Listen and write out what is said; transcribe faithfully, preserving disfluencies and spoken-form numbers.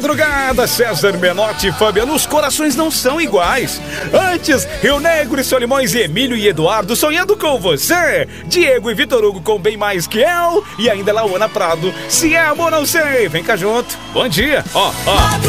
Madrugada, César Menotti e Fabiano, os corações não são iguais. Antes, Rio Negro e Solimões e Emílio e Eduardo sonhando com você. Diego e Vitor Hugo com Bem Mais Que Eu. E ainda Lauana Prado, Se É Amor Não Sei. Vem cá junto. Bom dia. Ó, ó.